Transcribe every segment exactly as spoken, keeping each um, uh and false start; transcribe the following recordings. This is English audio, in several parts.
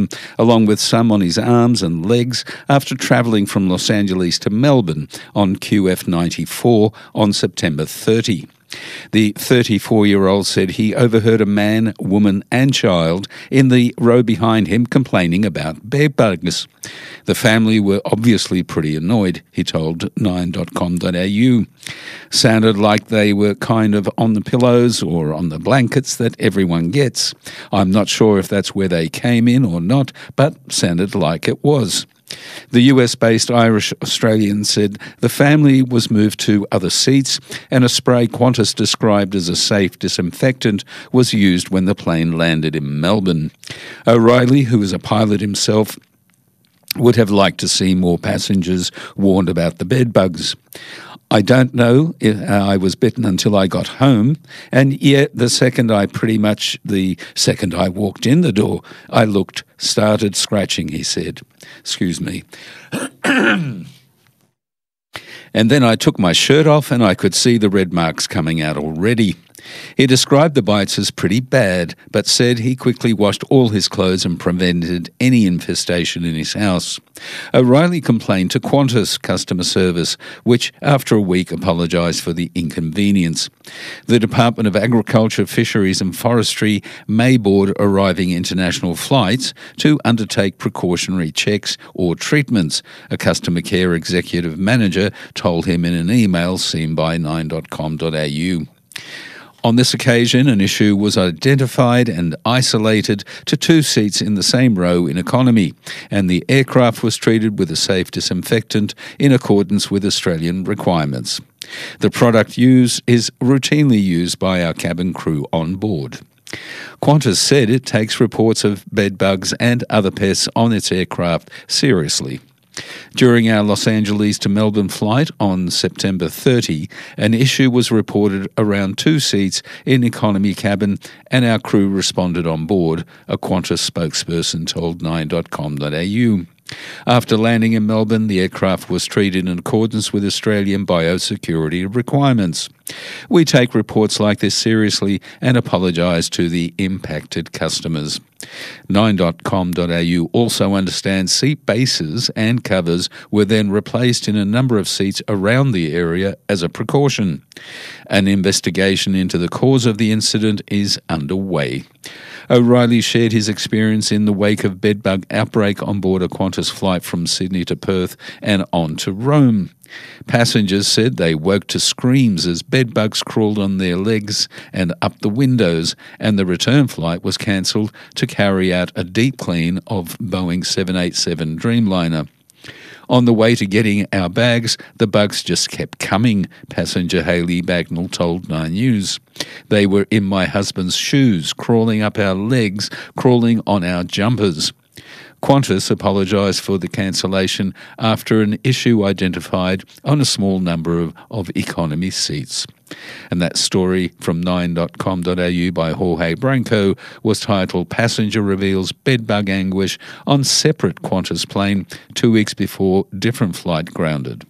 system, along with some on his arms and legs after travelling from Los Angeles to Melbourne on Q F ninety-four on September thirtieth. The thirty-four-year-old said he overheard a man, woman and child in the row behind him complaining about bedbugs. The family were obviously pretty annoyed, he told nine dot com dot a u. Sounded like they were kind of on the pillows or on the blankets that everyone gets. I'm not sure if that's where they came in or not, but sounded like it was. The U S-based Irish Australian said the family was moved to other seats and a spray Qantas described as a safe disinfectant was used when the plane landed in Melbourne. O'Reilly, who is a pilot himself, would have liked to see more passengers warned about the bedbugs. I don't know if I was bitten until I got home, and yet the second I pretty much, the second I walked in the door, I looked, started scratching, he said. Excuse me. And then I took my shirt off and I could see the red marks coming out already. He described the bites as pretty bad, but said he quickly washed all his clothes and prevented any infestation in his house. O'Reilly complained to Qantas customer service, which after a week apologised for the inconvenience. The Department of Agriculture, Fisheries and Forestry may board arriving international flights to undertake precautionary checks or treatments, a customer care executive manager told him in an email seen by nine dot com dot a u. On this occasion, an issue was identified and isolated to two seats in the same row in economy, and the aircraft was treated with a safe disinfectant in accordance with Australian requirements. The product used is routinely used by our cabin crew on board. Qantas said it takes reports of bedbugs and other pests on its aircraft seriously. During our Los Angeles to Melbourne flight on September thirtieth, an issue was reported around two seats in economy cabin and our crew responded on board, a Qantas spokesperson told nine dot com dot a u. After landing in Melbourne, the aircraft was treated in accordance with Australian biosecurity requirements. We take reports like this seriously and apologise to the impacted customers. nine dot com dot a u also understands seat bases and covers were then replaced in a number of seats around the area as a precaution. An investigation into the cause of the incident is underway. O'Reilly shared his experience in the wake of bedbug outbreak on board a Qantas flight from Sydney to Perth and on to Rome. Passengers said they woke to screams as bedbugs crawled on their legs and up the windows, and the return flight was cancelled to carry out a deep clean of Boeing seven eighty-seven Dreamliner. On the way to getting our bags, the bugs just kept coming, passenger Hayley Bagnall told Nine News. They were in my husband's shoes, crawling up our legs, crawling on our jumpers. Qantas apologised for the cancellation after an issue identified on a small number of, of economy seats. And that story from nine dot com dot a u by Jorge Branco was titled Passenger Reveals Bedbug Anguish on Separate Qantas Plane two weeks before different flight grounded.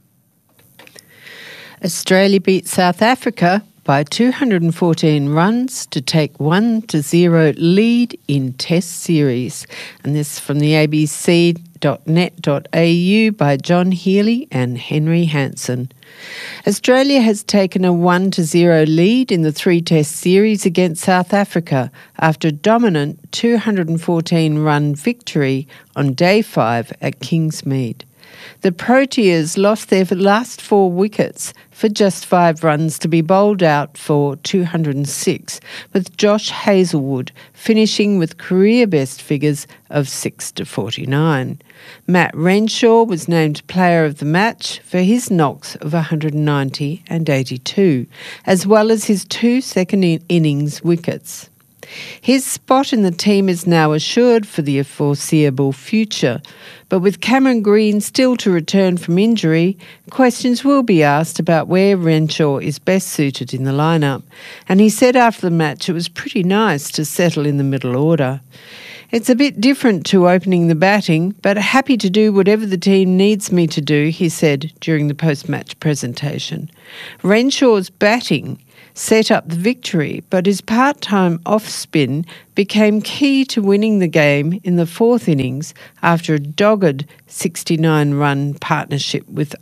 Australia beat South Africa by two hundred fourteen runs to take one to zero lead in Test Series. And this from the a b c dot net dot a u by John Healy and Henry Hansen. Australia has taken a one to zero lead in the three-test series against South Africa after a dominant two hundred fourteen run victory on day five at Kingsmead. The Proteas lost their last four wickets for just five runs to be bowled out for two hundred six, with Josh Hazlewood finishing with career best figures of six to forty-nine. Matt Renshaw was named player of the match for his knocks of one hundred ninety and eighty-two, as well as his two second innings wickets. His spot in the team is now assured for the foreseeable future, but with Cameron Green still to return from injury, questions will be asked about where Renshaw is best suited in the lineup, and he said after the match it was pretty nice to settle in the middle order. It's a bit different to opening the batting, but happy to do whatever the team needs me to do, he said during the post-match presentation. Renshaw's batting set up the victory, but his part-time off-spin became key to winning the game in the fourth innings after a dogged sixty-nine run partnership with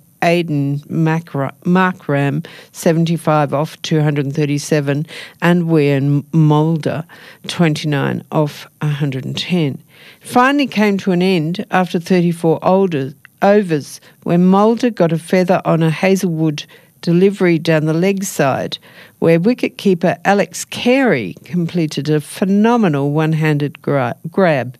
Aidan Markram, seventy-five off two hundred thirty-seven, and Wayne Mulder, twenty-nine off one hundred ten. It finally came to an end after thirty-four overs when Mulder got a feather on a Hazelwood delivery down the leg side, where wicketkeeper Alex Carey completed a phenomenal one-handed gra- grab.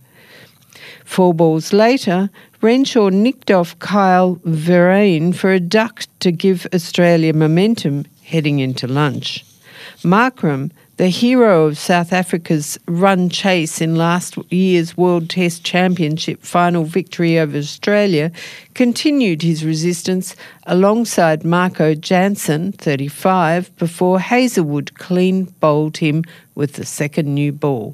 Four balls later, Renshaw nicked off Kyle Verreynne for a duck to give Australia momentum heading into lunch. Markram, the hero of South Africa's run chase in last year's World Test Championship final victory over Australia, continued his resistance alongside Marco Jansen, thirty-five, before Hazelwood clean bowled him with the second new ball.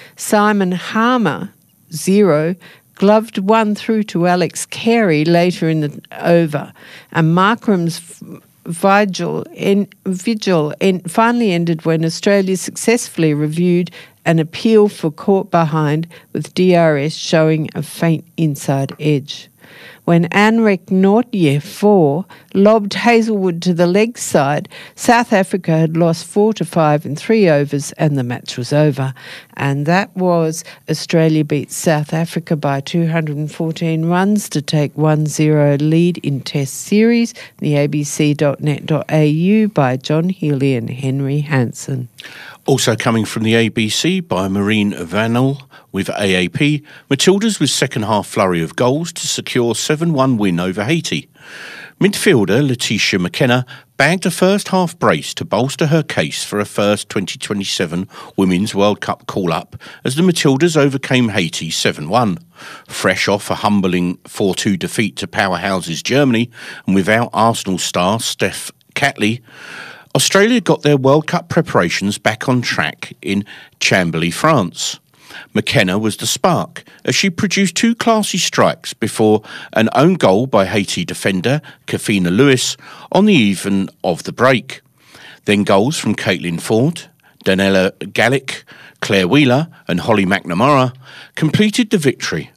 Simon Harmer, zero, gloved one through to Alex Carey later in the over, and Markram's vigil, en, vigil en, finally ended when Australia successfully reviewed an appeal for caught behind, with D R S showing a faint inside edge. When Anrek Nortje four lobbed Hazelwood to the leg side, South Africa had lost four to five in three overs and the match was over. And that was Australia beat South Africa by two hundred fourteen runs to take one zero lead in Test Series. The a b c dot net dot a u by John Healy and Henry Hansen. Also coming from the A B C by Maureen Vanel with A A P, Matildas with second half flurry of goals to secure seven one win over Haiti. Midfielder Letitia McKenna bagged a first half brace to bolster her case for a first twenty twenty-seven Women's World Cup call-up as the Matildas overcame Haiti seven one. Fresh off a humbling four two defeat to powerhouses Germany and without Arsenal star Steph Catley, Australia got their World Cup preparations back on track in Chambly, France. McKenna was the spark as she produced two classy strikes before an own goal by Haiti defender Kafina Lewis on the even of the break. Then goals from Caitlin Ford, Daniela Gallick, Claire Wheeler and Holly McNamara completed the victory.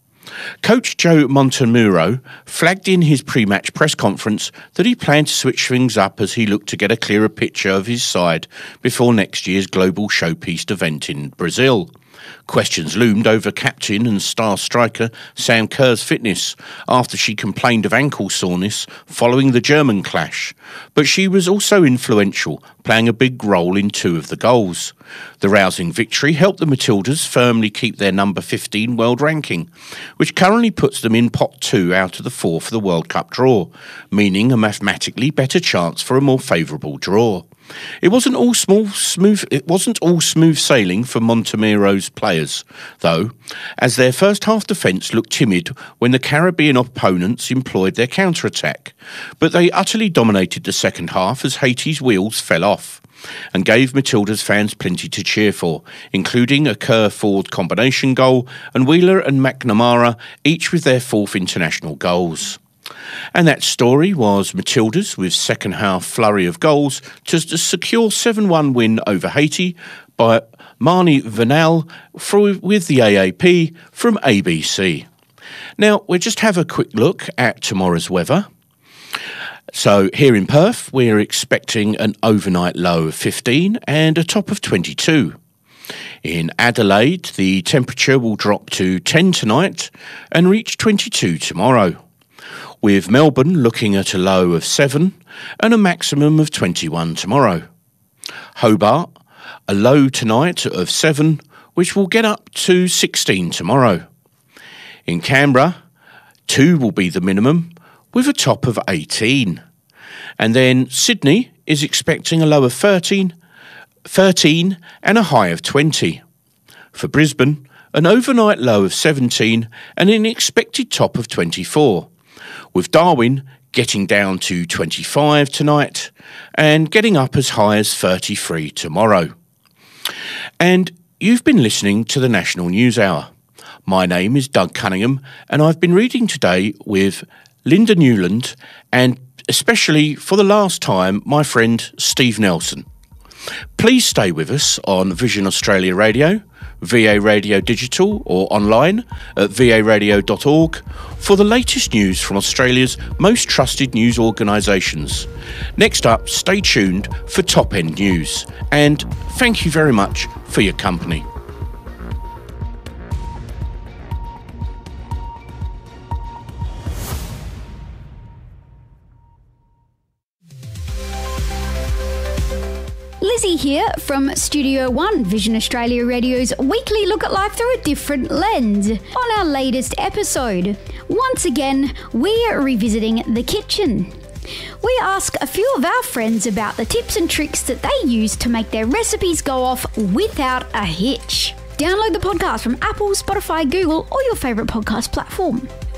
Coach Joe Montemuro flagged in his pre-match press conference that he planned to switch things up as he looked to get a clearer picture of his side before next year's global showpiece event in Brazil. Questions loomed over captain and star striker Sam Kerr's fitness after she complained of ankle soreness following the German clash, but she was also influential, playing a big role in two of the goals. The rousing victory helped the Matildas firmly keep their number fifteen world ranking, which currently puts them in pot two out of the four for the World Cup draw, meaning a mathematically better chance for a more favourable draw. It wasn't all small, smooth. It wasn't all smooth sailing for Montemero's players, though, as their first half defence looked timid when the Caribbean opponents employed their counter-attack. But they utterly dominated the second half as Haiti's wheels fell off, and gave Matildas fans plenty to cheer for, including a Kerr-Ford combination goal and Wheeler and McNamara, each with their fourth international goals. And that story was Matildas with second half flurry of goals to secure seven one win over Haiti by Marnie Vanel with the A A P from A B C. Now, we'll just have a quick look at tomorrow's weather. So here in Perth, we're expecting an overnight low of fifteen and a top of twenty-two. In Adelaide, the temperature will drop to ten tonight and reach twenty-two tomorrow, with Melbourne looking at a low of seven and a maximum of twenty-one tomorrow. Hobart, a low tonight of seven, which will get up to sixteen tomorrow. In Canberra, two will be the minimum, with a top of eighteen. And then Sydney is expecting a low of thirteen, thirteen and a high of twenty. For Brisbane, an overnight low of seventeen and an expected top of twenty-four, with Darwin getting down to twenty-five tonight and getting up as high as thirty-three tomorrow. And you've been listening to the National News Hour. My name is Doug Cunningham, and I've been reading today with Linda Newland and especially for the last time, my friend Steve Nelson. Please stay with us on Vision Australia Radio, V A Radio Digital or online at v a radio dot org for the latest news from Australia's most trusted news organisations. Next up, stay tuned for Top End News, and thank you very much for your company. Lizzie here from Studio One, Vision Australia Radio's weekly look at life through a different lens. On our latest episode, once again, we're revisiting the kitchen. We ask a few of our friends about the tips and tricks that they use to make their recipes go off without a hitch. Download the podcast from Apple, Spotify, Google, or your favourite podcast platform.